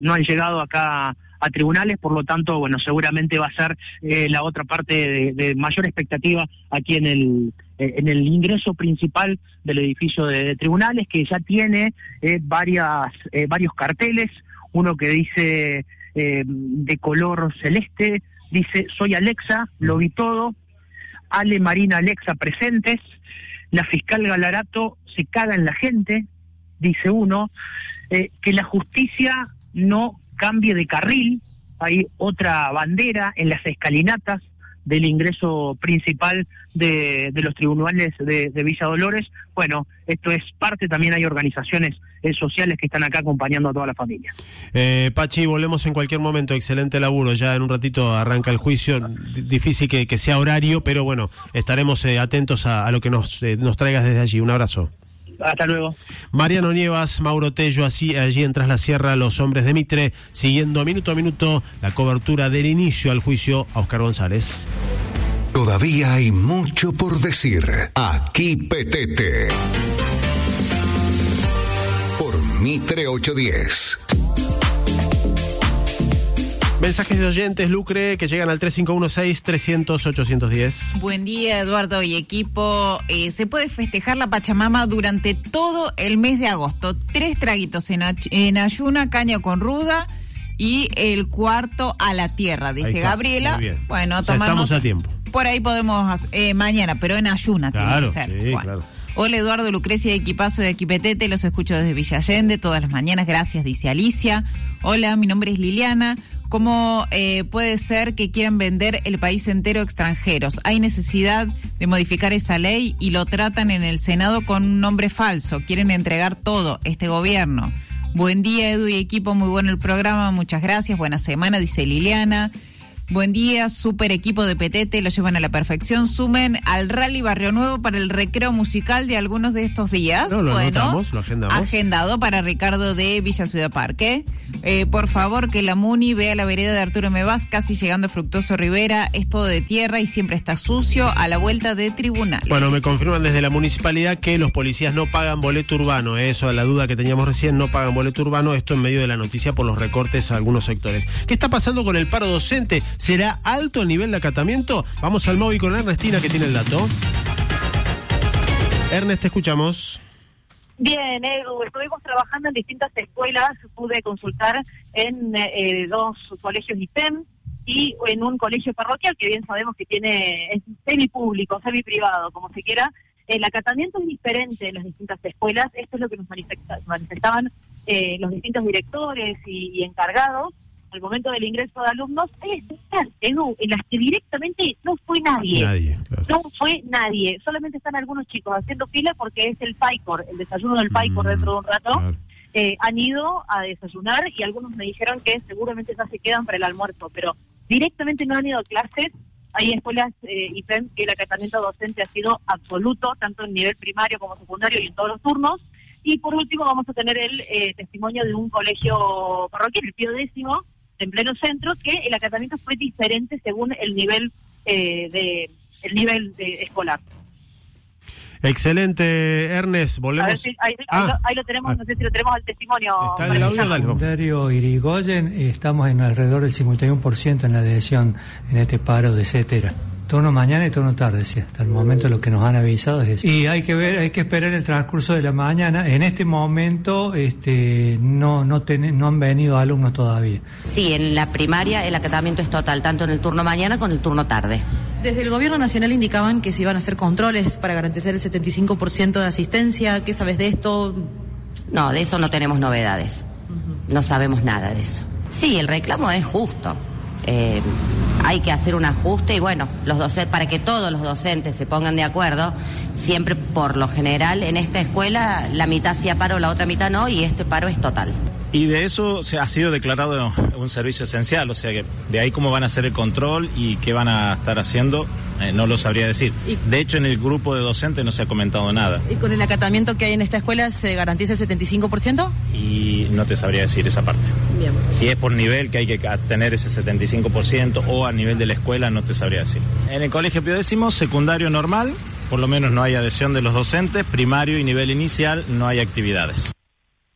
no han llegado acá a tribunales, por lo tanto, bueno, seguramente va a ser la otra parte de mayor expectativa aquí en el ingreso principal del edificio de tribunales, que ya tiene varios carteles, uno que dice de color celeste, dice: soy Alexa, lo vi todo, Ale, Marina, Alexa presentes, la fiscal Galarato se caga en la gente, dice uno, que la justicia no cambie de carril. Hay otra bandera en las escalinatas del ingreso principal de los tribunales de Villa Dolores. Bueno, esto es parte, también hay organizaciones sociales que están acá acompañando a toda la familia. Pachi, volvemos en cualquier momento, excelente laburo, ya en un ratito arranca el juicio, difícil que sea horario, pero bueno, estaremos atentos a lo que nos traigas desde allí. Un abrazo. Hasta luego. Mariano Nievas, Mauro Tello, allí en Tras la Sierra, los hombres de Mitre, siguiendo minuto a minuto la cobertura del inicio al juicio a Oscar González. Todavía hay mucho por decir. Aquí Petete. Por Mitre 810. Mensajes de oyentes, Lucre, que llegan al 3516-300-810. Buen día, Eduardo y equipo. Se puede festejar la Pachamama durante todo el mes de agosto. 3 traguitos en ayuna, caña con ruda y el cuarto a la tierra, dice Gabriela. Bueno, o sea, estamos a tiempo. Por ahí podemos mañana, pero en ayuna tiene que ser. Sí, bueno. Claro. Hola Eduardo, Lucrecia y equipazo de Equipetete, los escucho desde Villa Allende todas las mañanas, gracias, dice Alicia. Hola, mi nombre es Liliana. ¿Cómo puede ser que quieran vender el país entero a extranjeros? Hay necesidad de modificar esa ley y lo tratan en el Senado con un nombre falso. Quieren entregar todo este gobierno. Buen día, Edu y equipo, muy bueno el programa, muchas gracias. Buena semana, dice Liliana. Buen día, super equipo de Petete, lo llevan a la perfección. Sumen al Rally Barrio Nuevo para el recreo musical de algunos de estos días. No, lo agendamos. Agendado para Ricardo de Villa Ciudad Parque. Por favor, que la Muni vea la vereda de Arturo Mevas, casi llegando a Fructuoso Rivera. Es todo de tierra y siempre está sucio a la vuelta de tribunales. Bueno, me confirman desde la municipalidad que los policías no pagan boleto urbano. Eso, la duda que teníamos recién, no pagan boleto urbano. Esto en medio de la noticia por los recortes a algunos sectores. ¿Qué está pasando con el paro docente? ¿Será alto el nivel de acatamiento? Vamos al móvil con Ernestina, que tiene el dato. Ernest, te escuchamos. Bien, Edu, estuvimos trabajando en distintas escuelas, pude consultar en 2 colegios IPEM y en un colegio parroquial que bien sabemos que es semipúblico, semiprivado, como se quiera. El acatamiento es diferente en las distintas escuelas, esto es lo que nos manifestaban los distintos directores y encargados al momento del ingreso de alumnos. Edu, en las que directamente no fue nadie. Claro. No fue nadie, solamente están algunos chicos haciendo fila porque es el PAICOR, el desayuno del PAICOR dentro de un rato. Claro. Han ido a desayunar y algunos me dijeron que seguramente ya se quedan para el almuerzo, pero directamente no han ido a clases. Hay escuelas IPEM que el acatamiento docente ha sido absoluto, tanto en nivel primario como secundario y en todos los turnos. Y por último vamos a tener el testimonio de un colegio parroquial, el Pío X, en pleno centro, que el acatamiento fue diferente según el nivel escolar. Excelente, Ernest, volvemos. A ver si, ahí lo tenemos, no sé si lo tenemos al testimonio. Está en el audio, dale. Secundario Irigoyen, estamos en alrededor del 51% en la adhesión en este paro de CETERA. Turno mañana y turno tarde, sí. Hasta el momento lo que nos han avisado es eso. Y hay que esperar el transcurso de la mañana. En este momento no han venido alumnos todavía. Sí, en la primaria el acatamiento es total, tanto en el turno mañana como en el turno tarde. Desde el gobierno nacional indicaban que se iban a hacer controles para garantizar el 75% de asistencia. ¿Qué sabes de esto? No, de eso no tenemos novedades. No sabemos nada de eso. Sí, el reclamo es justo. Hay que hacer un ajuste y bueno, para que todos los docentes se pongan de acuerdo, siempre por lo general en esta escuela la mitad hacía paro, la otra mitad no, y este paro es total. Y de eso ha sido declarado un servicio esencial, o sea que de ahí cómo van a hacer el control y qué van a estar haciendo, no lo sabría decir. De hecho, en el grupo de docentes no se ha comentado nada. ¿Y con el acatamiento que hay en esta escuela se garantiza el 75%? Y no te sabría decir esa parte. Bien. Si es por nivel que hay que tener ese 75% o a nivel de la escuela, no te sabría decir. En el colegio Pío X, secundario normal, por lo menos no hay adhesión de los docentes, primario y nivel inicial no hay actividades.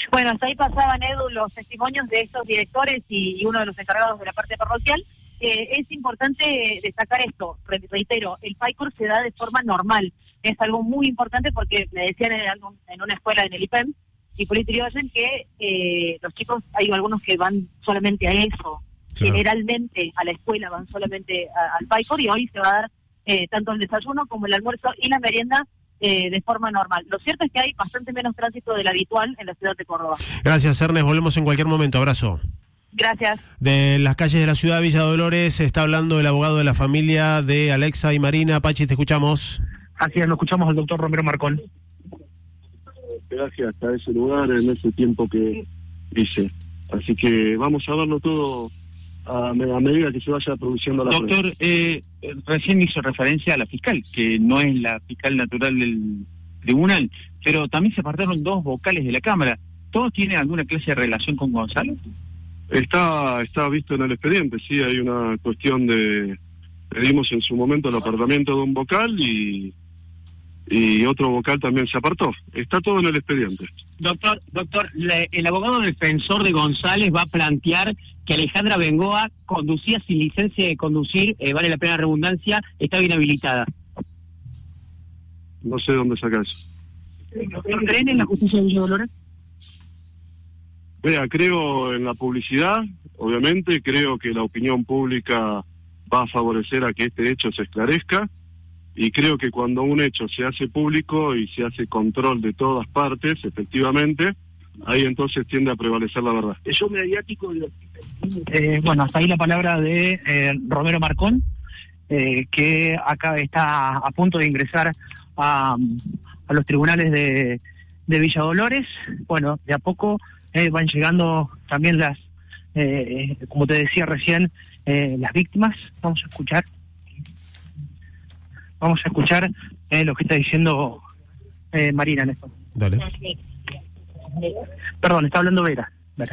Bueno, hasta ahí pasaban, Edu, los testimonios de estos directores y uno de los encargados de la parte parroquial. Es importante destacar esto, reitero, el PAICOR se da de forma normal. Es algo muy importante porque me decían en una escuela en el IPEM, y Hipólito Yrigoyen, que los chicos, hay algunos que van solamente a eso, claro. Generalmente a la escuela van solamente al PAICOR, y hoy se va a dar tanto el desayuno como el almuerzo y la merienda de forma normal. Lo cierto es que hay bastante menos tránsito del habitual en la ciudad de Córdoba. Gracias, Ernest, volvemos en cualquier momento, abrazo. Gracias. De las calles de la ciudad de Villa Dolores está hablando el abogado de la familia de Alexa y Marina. Pachi, te escuchamos. Así es, lo escuchamos al doctor Romero Marcón. Gracias hasta ese lugar en ese tiempo que dice. Así que vamos a verlo todo a medida que se vaya produciendo la prueba. Doctor, recién hizo referencia a la fiscal, que no es la fiscal natural del tribunal, pero también se apartaron 2 vocales de la Cámara. ¿Todos tienen alguna clase de relación con Gonzalo? Está visto en el expediente, sí, hay una cuestión de... Pedimos en su momento el apartamiento de un vocal y otro vocal también se apartó. Está todo en el expediente. Doctor, el abogado defensor de González va a plantear que Alejandra Bengoa conducía sin licencia de conducir, vale la pena redundancia, estaba inhabilitada. No sé dónde saca eso. ¿Creen en la justicia de Villa Dolores? Vea, creo en la publicidad, obviamente, creo que la opinión pública va a favorecer a que este hecho se esclarezca, y creo que cuando un hecho se hace público y se hace control de todas partes, efectivamente, ahí entonces tiende a prevalecer la verdad. Eso mediático. Bueno, hasta ahí la palabra de Romero Marcón, que acá está a punto de ingresar a los tribunales de Villa Dolores. Bueno, de a poco van llegando también las, como te decía recién, las víctimas. Vamos a escuchar lo que está diciendo Marina en esto. Dale. Perdón, está hablando Vera.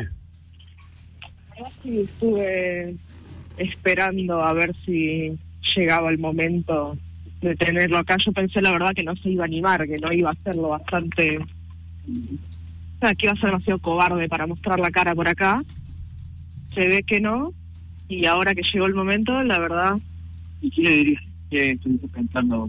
Sí, estuve esperando a ver si llegaba el momento de tenerlo acá. Yo pensé, la verdad, que no se iba a animar, que no iba a hacerlo bastante... O sea, que iba a ser demasiado cobarde para mostrar la cara por acá. Se ve que no, y ahora que llegó el momento, la verdad... ¿Y qué le dirías? ¿Qué estuviste pensando?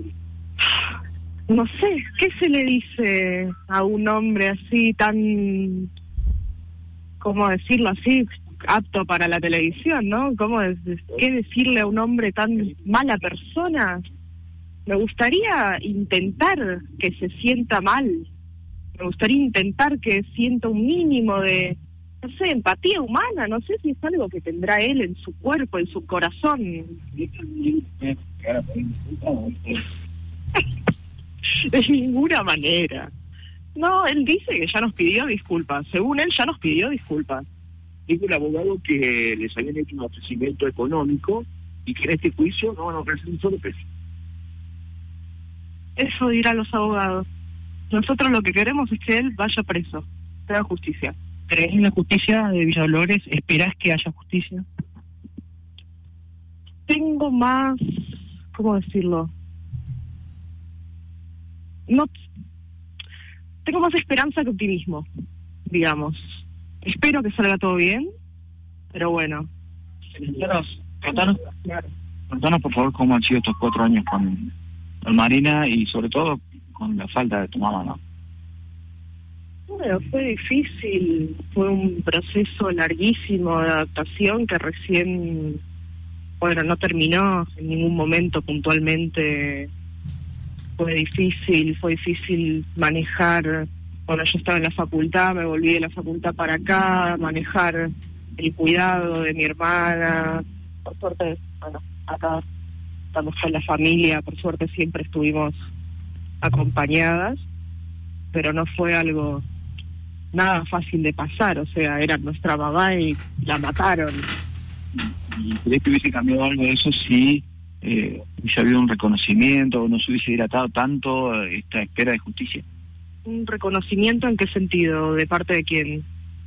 No sé, ¿qué se le dice a un hombre así tan, cómo decirlo así, apto para la televisión, ¿no? ¿Qué decirle a un hombre tan mala persona? Me gustaría intentar que se sienta mal, me gustaría intentar que sienta un mínimo de, no sé, empatía humana, no sé si es algo que tendrá él en su cuerpo, en su corazón. De ninguna manera. No, él dice que ya nos pidió disculpas. Según él, ya nos pidió disculpas. Dijo el abogado que les habían hecho un ofrecimiento económico y que en este juicio no van a ofrecer un solo peso. Eso dirán los abogados. Nosotros lo que queremos es que él vaya preso, que haga justicia. ¿Crees en la justicia de Villa Dolores? ¿Esperás que haya justicia? Tengo más... ¿Cómo decirlo? No, tengo más esperanza que optimismo, digamos. Espero que salga todo bien, pero bueno. Contanos por favor cómo han sido estos 4 años con Marina y sobre todo con la falta de tu mamá, ¿no? Bueno, fue difícil, fue un proceso larguísimo de adaptación que recién, bueno, no terminó en ningún momento puntualmente. Fue difícil manejar, cuando yo estaba en la facultad, me volví de la facultad para acá, manejar el cuidado de mi hermana. Por suerte, bueno, acá estamos con la familia, por suerte siempre estuvimos acompañadas, pero no fue algo nada fácil de pasar, o sea, era nuestra mamá y la mataron. ¿Y crees que hubiese cambiado algo de eso si hubiese habido un reconocimiento o no se hubiese dilatado tanto esta espera de justicia? ¿Un reconocimiento en qué sentido? ¿De parte de quién?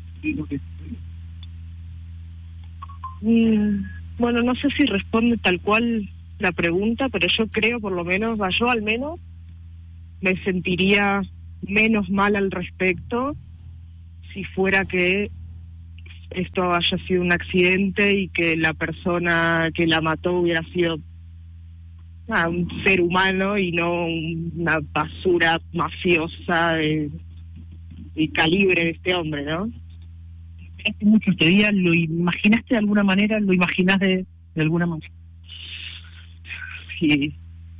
Bueno, no sé si responde tal cual la pregunta, pero yo creo, por lo menos, yo al menos me sentiría menos mal al respecto si fuera que esto haya sido un accidente y que la persona que la mató hubiera sido un ser humano y no una basura mafiosa de calibre de este hombre, ¿no? Hace mucho este día, ¿lo imaginaste de alguna manera? ¿Lo imaginás de alguna manera? Sí.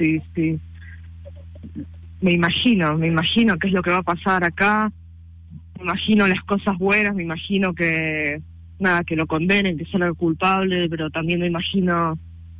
Me imagino qué es lo que va a pasar acá, me imagino las cosas buenas, me imagino que lo condenen, que sea culpable, pero también me imagino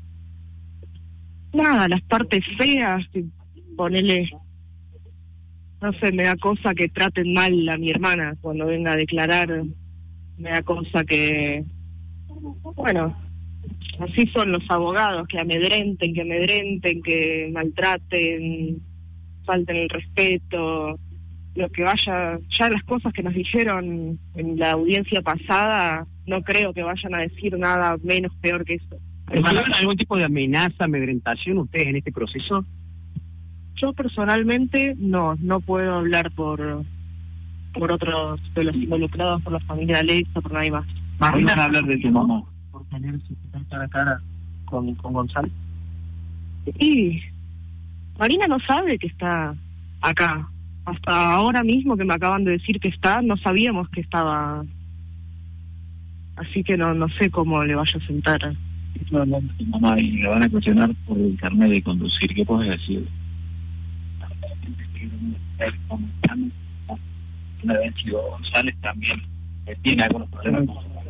las partes feas, que ponele, no sé, me da cosa que traten mal a mi hermana cuando venga a declarar, me da cosa que, bueno, así son los abogados, que amedrenten, que maltraten, falten el respeto, lo que vaya, ya las cosas que nos dijeron en la audiencia pasada, no creo que vayan a decir nada menos peor que eso. ¿Reciben algún tipo de amenaza, amedrentación ustedes en este proceso? Yo personalmente no puedo hablar por otros de los involucrados, por la familia Alexa, por nadie más. Marina, van a hablar de tu mamá. Por tener su cara a cara con González. Y Marina no sabe que está acá. Hasta ahora mismo que me acaban de decir que está, no sabíamos que estaba. Así que no sé cómo le vaya a sentar. Estoy hablando de tu mamá y le van a cuestionar por el carnet de conducir. ¿Qué puedes decir? Una vez Chivo González también tiene algunos problemas.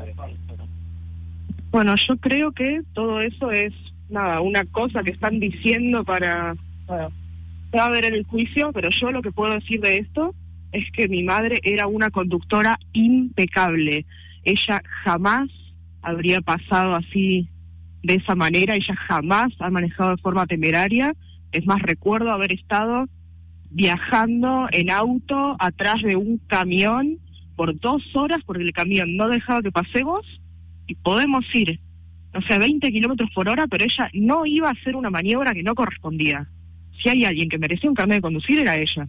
Bueno, yo creo que todo eso es una cosa que están diciendo para se va a ver en el juicio, pero yo lo que puedo decir de esto es que mi madre era una conductora impecable. Ella jamás habría pasado así, de esa manera, ella jamás ha manejado de forma temeraria. Es más, recuerdo haber estado viajando en auto atrás de un camión por 2 horas porque el camión no dejaba que pasemos y podemos ir, 20 kilómetros por hora, pero ella no iba a hacer una maniobra que no correspondía. Si hay alguien que merecía un carnet de conducir, era ella.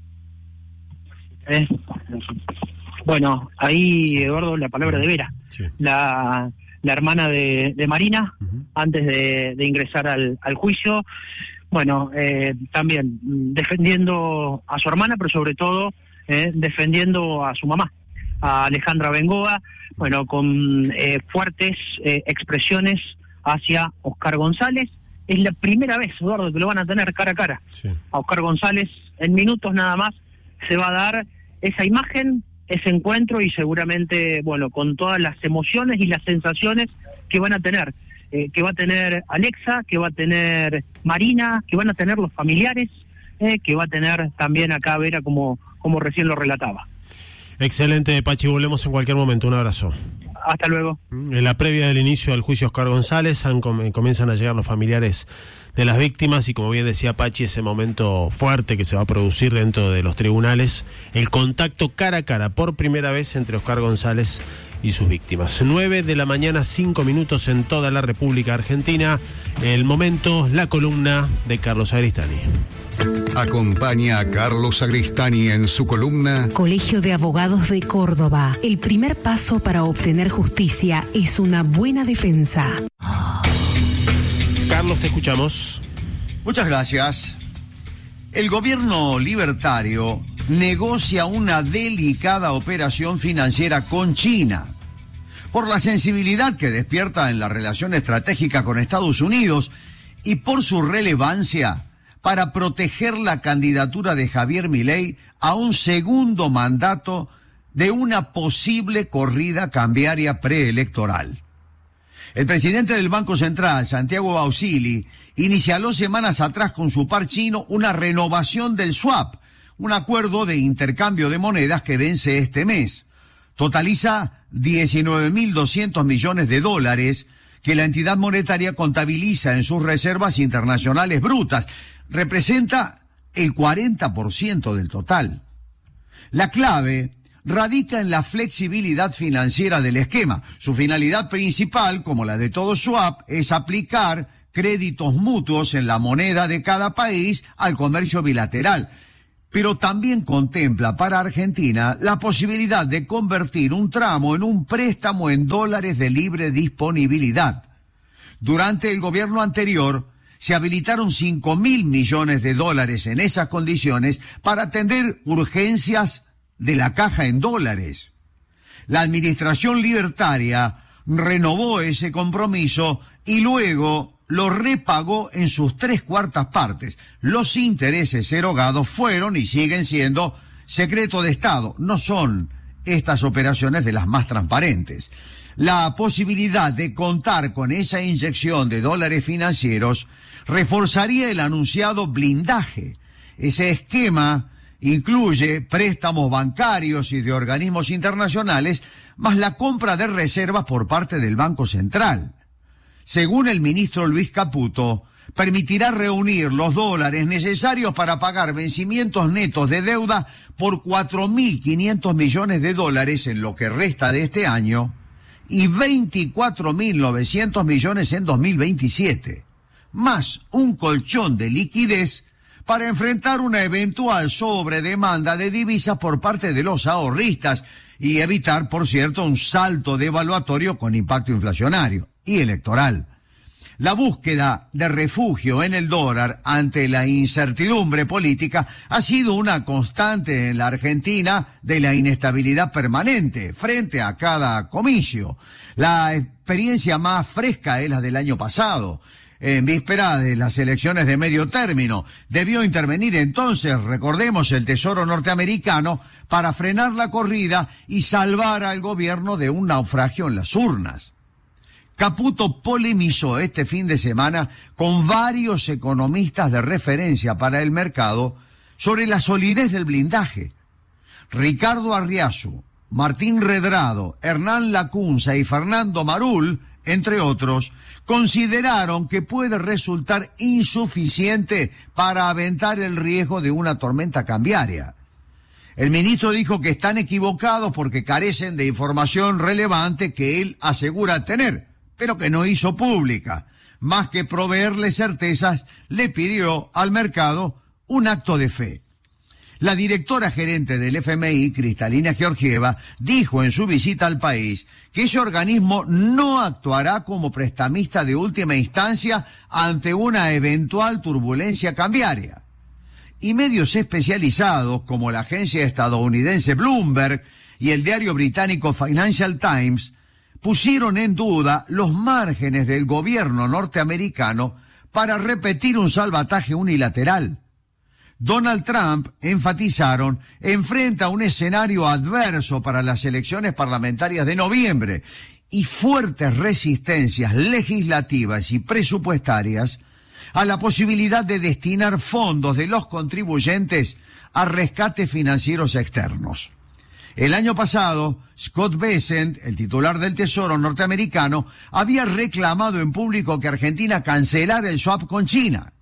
Bueno, ahí, Eduardo, la palabra de Vera, sí. la hermana de Marina, antes de ingresar al juicio. Bueno, también defendiendo a su hermana, pero sobre todo defendiendo a su mamá, a Alejandra Bengoa, bueno, con fuertes expresiones hacia Oscar González. Es la primera vez, Eduardo, que lo van a tener cara a cara. Sí. A Oscar González, en minutos nada más, se va a dar esa imagen, ese encuentro, y seguramente, bueno, con todas las emociones y las sensaciones que van a tener. Que va a tener Alexa, que va a tener Marina, que van a tener los familiares, que va a tener también acá Vera, como recién lo relataba. Excelente, Pachi, volvemos en cualquier momento, un abrazo. Hasta luego. En la previa del inicio del juicio Oscar González comienzan a llegar los familiares de las víctimas y, como bien decía Pachi, ese momento fuerte que se va a producir dentro de los tribunales, el contacto cara a cara por primera vez entre Oscar González y sus víctimas. 9 de la mañana, 5 minutos en toda la República Argentina. El momento, la columna de Carlos Agristani. Acompaña a Carlos Agristani en su columna Colegio de Abogados de Córdoba. El primer paso para obtener justicia es una buena defensa. Carlos, te escuchamos. Muchas gracias. El gobierno libertario negocia una delicada operación financiera con China. Por la sensibilidad que despierta en la relación estratégica con Estados Unidos y por su relevancia para proteger la candidatura de Javier Milei a un segundo mandato de una posible corrida cambiaria preelectoral. El presidente del Banco Central, Santiago Bausili, inicialó semanas atrás con su par chino una renovación del swap, un acuerdo de intercambio de monedas que vence este mes. Totaliza 19.200 millones de dólares que la entidad monetaria contabiliza en sus reservas internacionales brutas. Representa el 40% del total. La clave radica en la flexibilidad financiera del esquema. Su finalidad principal, como la de todo swap, es aplicar créditos mutuos en la moneda de cada país al comercio bilateral. pero también contempla para Argentina la posibilidad de convertir un tramo en un préstamo en dólares de libre disponibilidad. Durante el gobierno anterior se habilitaron 5.000 millones de dólares en esas condiciones para atender urgencias de la caja en dólares. La administración libertaria renovó ese compromiso y luego lo repagó en sus 3/4 partes. Los intereses erogados fueron y siguen siendo secreto de Estado. No son estas operaciones de las más transparentes. La posibilidad de contar con esa inyección de dólares financieros reforzaría el anunciado blindaje. Ese esquema incluye préstamos bancarios y de organismos internacionales, más la compra de reservas por parte del Banco Central. Según el ministro Luis Caputo, permitirá reunir los dólares necesarios para pagar vencimientos netos de deuda por 4.500 millones de dólares en lo que resta de este año y 24.900 millones en 2027, más un colchón de liquidez para enfrentar una eventual sobredemanda de divisas por parte de los ahorristas y evitar, por cierto, un salto devaluatorio con impacto inflacionario y electoral. La búsqueda de refugio en el dólar ante la incertidumbre política ha sido una constante en la Argentina de la inestabilidad permanente frente a cada comicio. La experiencia más fresca es la del año pasado. En víspera de las elecciones de medio término, debió intervenir entonces, recordemos, el Tesoro norteamericano para frenar la corrida y salvar al gobierno de un naufragio en las urnas. Caputo polemizó este fin de semana con varios economistas de referencia para el mercado sobre la solidez del blindaje. Ricardo Arriazu, Martín Redrado, Hernán Lacunza y Fernando Marul, entre otros, consideraron que puede resultar insuficiente para aventar el riesgo de una tormenta cambiaria. El ministro dijo que están equivocados porque carecen de información relevante que él asegura tener, pero que no hizo pública. Más que proveerle certezas, le pidió al mercado un acto de fe. La directora gerente del FMI, Cristalina Georgieva, dijo en su visita al país que ese organismo no actuará como prestamista de última instancia ante una eventual turbulencia cambiaria. Y medios especializados como la agencia estadounidense Bloomberg y el diario británico Financial Times pusieron en duda los márgenes del gobierno norteamericano para repetir un salvataje unilateral. Donald Trump, enfatizaron, enfrenta un escenario adverso para las elecciones parlamentarias de noviembre y fuertes resistencias legislativas y presupuestarias a la posibilidad de destinar fondos de los contribuyentes a rescates financieros externos. El año pasado, Scott Bessent, el titular del Tesoro norteamericano, había reclamado en público que Argentina cancelara el swap con China.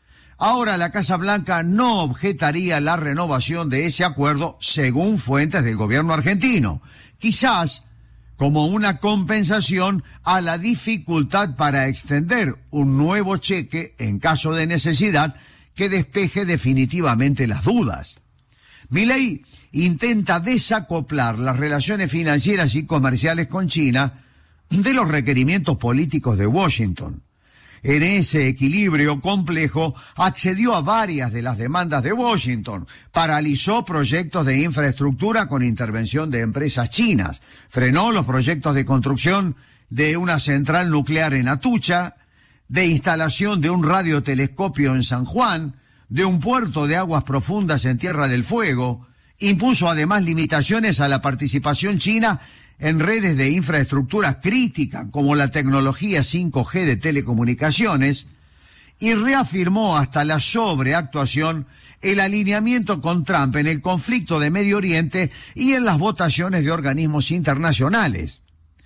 Ahora la Casa Blanca no objetaría la renovación de ese acuerdo según fuentes del gobierno argentino, quizás como una compensación a la dificultad para extender un nuevo cheque en caso de necesidad que despeje definitivamente las dudas. Milei intenta desacoplar las relaciones financieras y comerciales con China de los requerimientos políticos de Washington. En ese equilibrio complejo accedió a varias de las demandas de Washington, paralizó proyectos de infraestructura con intervención de empresas chinas, frenó los proyectos de construcción de una central nuclear en Atucha, de instalación de un radiotelescopio en San Juan, de un puerto de aguas profundas en Tierra del Fuego, impuso además limitaciones a la participación china en redes de infraestructura crítica como la tecnología 5G de telecomunicaciones y reafirmó hasta la sobreactuación el alineamiento con Trump en el conflicto de Medio Oriente y en las votaciones de organismos internacionales.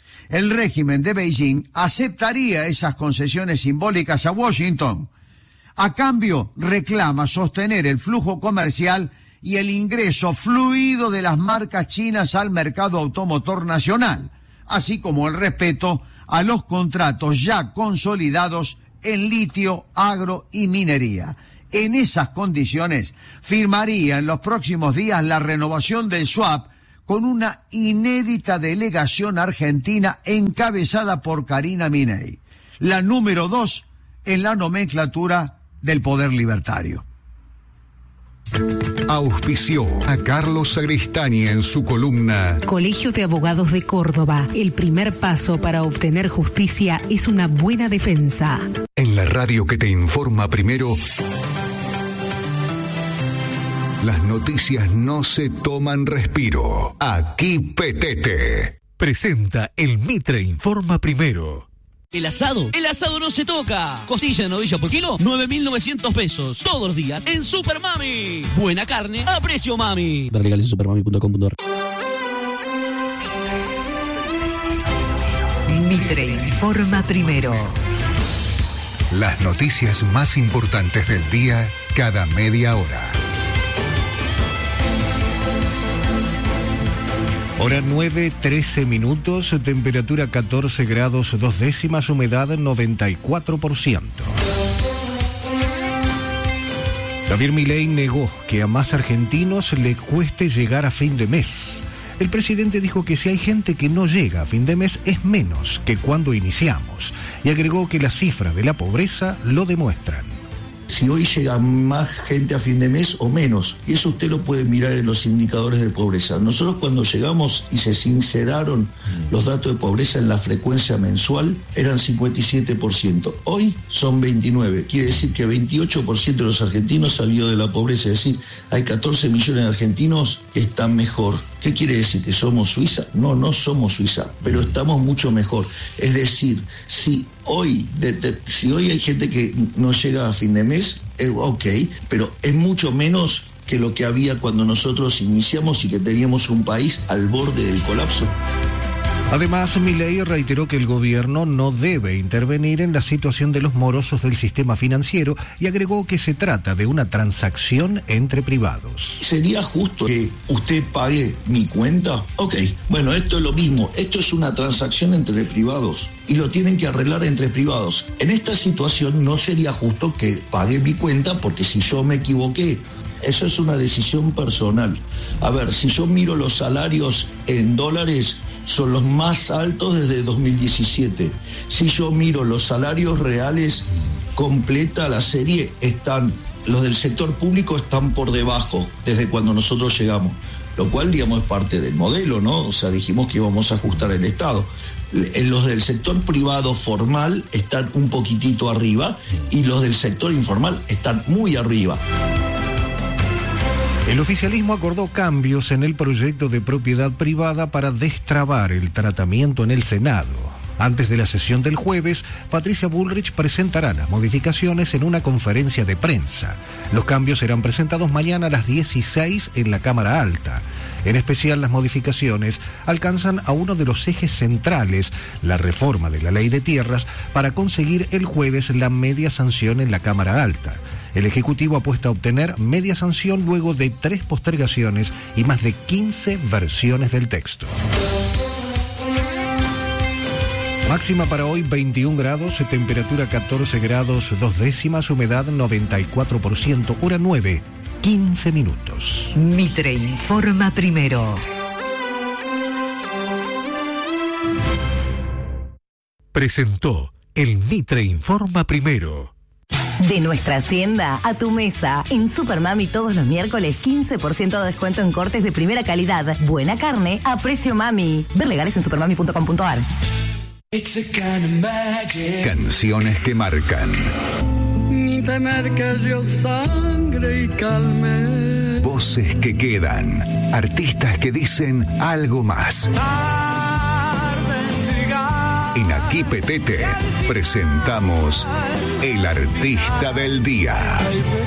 El régimen de Beijing aceptaría esas concesiones simbólicas a Washington. A cambio, reclama sostener el flujo comercial y el ingreso fluido de las marcas chinas al mercado automotor nacional, así como el respeto a los contratos ya consolidados en litio, agro y minería. En esas condiciones, firmaría en los próximos días la renovación del swap con una inédita delegación argentina encabezada por Karina Miney, la número 2 en la nomenclatura del poder libertario. Auspició a Carlos Sagristani en su columna Colegio de Abogados de Córdoba. El primer paso para obtener justicia es una buena defensa. En la radio que te informa primero. Las noticias no se toman respiro. Aquí Petete presenta el Mitre Informa Primero. El asado no se toca. Costilla de novilla por kilo, 9.900 pesos. Todos los días en Super Mami. Buena carne a precio mami. Ver legales en supermami.com.ar. Mitre Informa Primero. Las noticias más importantes del día cada media hora. Hora 9:13 minutos, temperatura 14 grados 2 décimas, humedad 94%. Javier Milei negó que a más argentinos le cueste llegar a fin de mes. El presidente dijo que si hay gente que no llega a fin de mes es menos que cuando iniciamos, y agregó que las cifras de la pobreza lo demuestran. Si hoy llega más gente a fin de mes o menos, y eso usted lo puede mirar en los indicadores de pobreza. Nosotros cuando llegamos y se sinceraron los datos de pobreza en la frecuencia mensual, eran 57%. Hoy son 29%. Quiere decir que 28% de los argentinos salió de la pobreza. Es decir, hay 14 millones de argentinos que están mejor. ¿Qué quiere decir? ¿Que somos Suiza? No, no somos Suiza, pero estamos mucho mejor. Es decir, si hoy hay gente que no llega a fin de mes, ok, pero es mucho menos que lo que había cuando nosotros iniciamos y que teníamos un país al borde del colapso. Además, Milei reiteró que el gobierno no debe intervenir en la situación de los morosos del sistema financiero y agregó que se trata de una transacción entre privados. ¿Sería justo que usted pague mi cuenta? Ok, bueno, esto es lo mismo. Esto es una transacción entre privados y lo tienen que arreglar entre privados. En esta situación no sería justo que pague mi cuenta porque si yo me equivoqué, eso es una decisión personal. A ver, si yo miro los salarios en dólares, son los más altos desde 2017. Si yo miro los salarios reales, completa la serie, los del sector público están por debajo desde cuando nosotros llegamos. Lo cual, digamos, es parte del modelo, ¿no? O sea, dijimos que íbamos a ajustar el Estado. Los del sector privado formal están un poquitito arriba y los del sector informal están muy arriba. El oficialismo acordó cambios en el proyecto de propiedad privada para destrabar el tratamiento en el Senado. Antes de la sesión del jueves, Patricia Bullrich presentará las modificaciones en una conferencia de prensa. Los cambios serán presentados mañana a las 16 en la Cámara Alta. En especial, las modificaciones alcanzan a uno de los ejes centrales, la reforma de la Ley de Tierras, para conseguir el jueves la media sanción en la Cámara Alta. El Ejecutivo apuesta a obtener media sanción luego de 3 postergaciones y más de 15 versiones del texto. Máxima para hoy 21 grados, temperatura 14 grados 2 décimas, humedad 94%, hora 9:15 minutos. Mitre Informa Primero. Presentó el Mitre Informa Primero. De nuestra hacienda a tu mesa. En Super Mami todos los miércoles 15% de descuento en cortes de primera calidad. Buena carne a precio mami. Ver legales en supermami.com.ar. Canciones que marcan. Ni tener que dio sangre y calme. Voces que quedan. Artistas que dicen algo más. En Aquí Petete presentamos El Artista del Día.